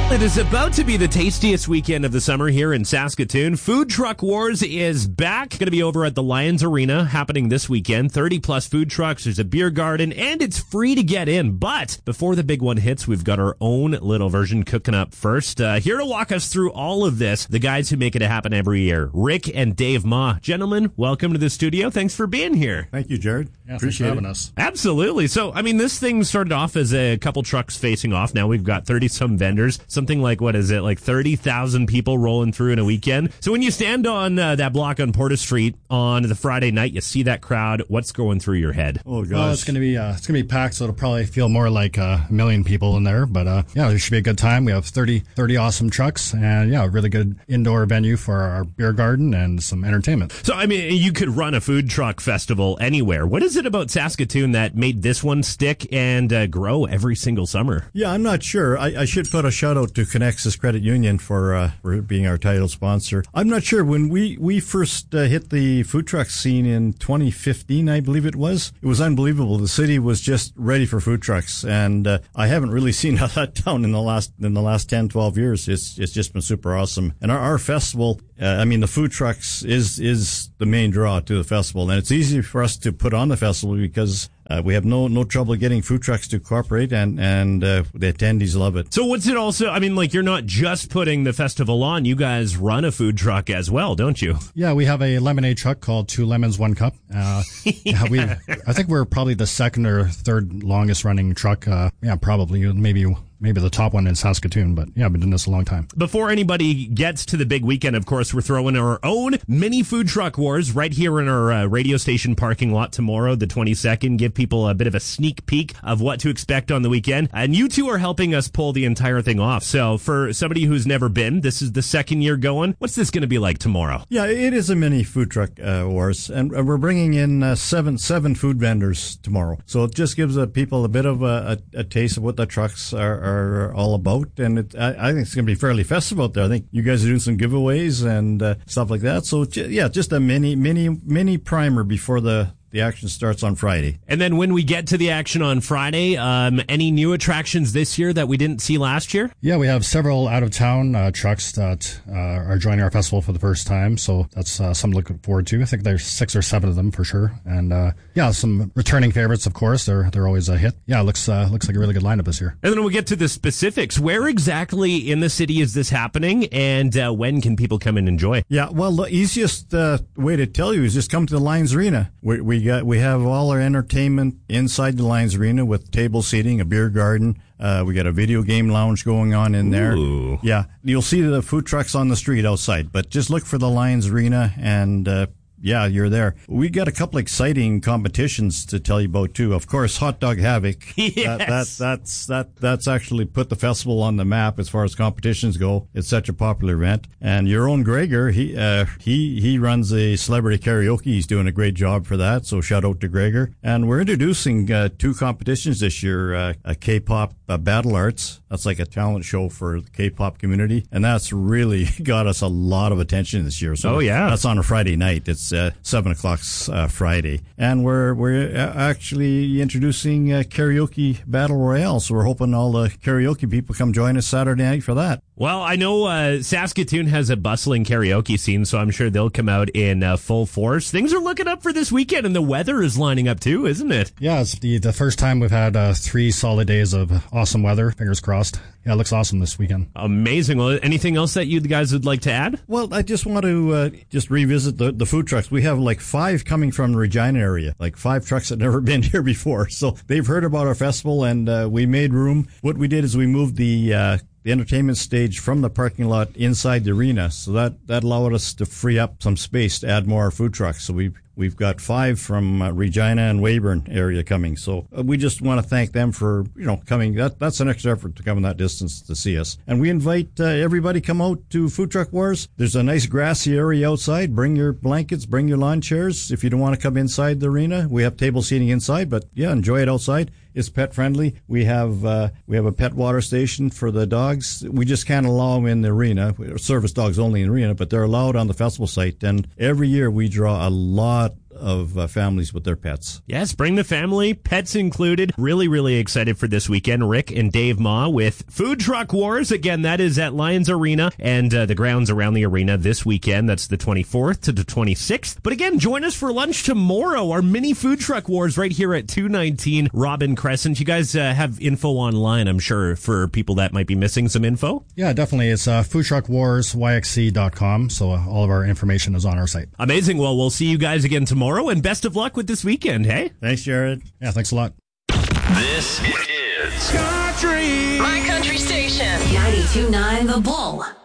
It is about to be the tastiest weekend of the summer here in Saskatoon. Food Truck Wars is back. Going to be over at the Lions Arena happening this weekend. 30 plus food trucks. There's a beer garden and it's free to get in. But before the big one hits, we've got our own little version cooking up first. Here to walk us through all of this, the guys who make it happen every year, Rick and Dave Ma. Gentlemen, welcome to the studio. Thanks for being here. Thank you, Jared. Yeah, appreciate having us. Absolutely. So, I mean, this thing started off as a couple trucks facing off. Now we've got 30-some vendors. Something like, what is it, like 30,000 people rolling through in a weekend. So when you stand on that block on Porter Street on the Friday night, you see that crowd. What's going through your head? Oh, gosh. Well, it's gonna be packed, so it'll probably feel more like a million people in there. But yeah, it should be a good time. We have 30 awesome trucks, and yeah, a really good indoor venue for our beer garden and some entertainment. So, I mean, you could run a food truck festival anywhere. What is it about Saskatoon that made this one stick and grow every single summer? Yeah, I'm not sure. I should put a shout out to Connexus Credit Union for being our title sponsor. I'm not sure. When we first hit the food truck scene in 2015, I believe it was unbelievable. The city was just ready for food trucks, and I haven't really seen how that down in the last 10, 12 years. It's just been super awesome. And our festival, the food trucks is the main draw to the festival, and it's easy for us to put on the festival because we have no trouble getting food trucks to cooperate, and the attendees love it. So what's it also, I mean, like, you're not just putting the festival on, you guys run a food truck as well, don't you? Yeah, we have a lemonade truck called 2 Lemons, 1 Cup. I think we're probably the second or third longest running truck. Probably, maybe the top one in Saskatoon, but yeah, I've been doing this a long time. Before anybody gets to the big weekend, of course, we're throwing our own mini food truck wars right here in our radio station parking lot tomorrow, the 22nd. Give people a bit of a sneak peek of what to expect on the weekend. And you two are helping us pull the entire thing off. So for somebody who's never been, this is the second year going. What's this going to be like tomorrow? Yeah, it is a mini food truck wars, and we're bringing in seven food vendors tomorrow. So it just gives people a bit of a taste of what the trucks are all about, and I think it's going to be fairly festive out there. I think you guys are doing some giveaways and stuff like that. So yeah, just a mini primer before the action starts on Friday. And then when we get to the action on Friday, any new attractions this year that we didn't see last year? Yeah, we have several out-of-town trucks that are joining our festival for the first time, so that's something to look forward to. I think there's 6 or 7 of them for sure. And some returning favorites, of course. They're always a hit. Yeah, it looks like a really good lineup this year. And then we'll get to the specifics. Where exactly in the city is this happening, and when can people come and enjoy? Yeah, well, the easiest way to tell you is just come to the Lions Arena. We have all our entertainment inside the Lions Arena with table seating, a beer garden. We got a video game lounge going on in there. Ooh. Yeah, you'll see the food trucks on the street outside, but just look for the Lions Arena and yeah, you're there. We got a couple exciting competitions to tell you about too. Of course, Hot Dog Havoc. Yes. That's actually put the festival on the map as far as competitions go. It's such a popular event. And your own Gregor, he runs a celebrity karaoke. He's doing a great job for that. So shout out to Gregor. And we're introducing 2 competitions this year. A K-pop Battle Arts. That's like a talent show for the K-pop community, and that's really got us a lot of attention this year. So that's on a Friday night. It's 7:00 Friday, and we're actually introducing karaoke battle royale. So we're hoping all the karaoke people come join us Saturday night for that. Well, I know Saskatoon has a bustling karaoke scene, so I'm sure they'll come out in full force. Things are looking up for this weekend, and the weather is lining up too, isn't it? Yeah, it's the first time we've had 3 solid days of awesome weather. Fingers crossed. Yeah, it looks awesome this weekend. Amazing. Well, anything else that you guys would like to add? Well, I just want to just revisit the food trucks. We have like 5 coming from the Regina area, like 5 trucks that never been here before. So they've heard about our festival, and we made room. What we did is we moved the entertainment stage from the parking lot inside the arena. So that allowed us to free up some space to add more food trucks. So we've got 5 from Regina and Weyburn area coming. So we just want to thank them for, coming. That's an extra effort to come that distance to see us. And we invite everybody come out to Food Truck Wars. There's a nice grassy area outside. Bring your blankets, bring your lawn chairs. If you don't want to come inside the arena, we have table seating inside, but yeah, enjoy it outside. It's pet friendly. We have a pet water station for the dogs. We just can't allow them in the arena. Service dogs only in the arena, but they're allowed on the festival site. And every year we draw a lot of families with their pets. Yes, bring the family, pets included. Really, really excited for this weekend. Rick and Dave Ma with Food Truck Wars. Again, that is at Lions Arena and the grounds around the arena this weekend. That's the 24th to the 26th. But again, join us for lunch tomorrow. Our mini Food Truck Wars right here at 219 Robin Crescent. You guys have info online, I'm sure, for people that might be missing some info. Yeah, definitely. It's foodtruckwarsyxc.com. So all of our information is on our site. Amazing. Well, we'll see you guys again tomorrow, and best of luck with this weekend, hey? Thanks, Jared. Yeah, thanks a lot. This is Country. My country station. 92.9 The Bull.